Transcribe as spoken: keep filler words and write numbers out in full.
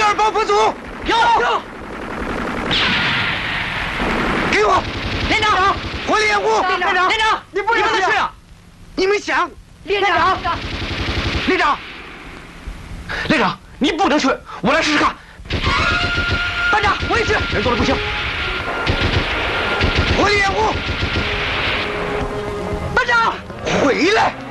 二保辅组有有， 给我连长， 火力掩护。 连长，连长， 你不你不能去啊！ 你们想？ 连长，连长，连长，你不能去，我来试试看。班长，我也去。人多了不行。 火力掩护。 班长， 回来。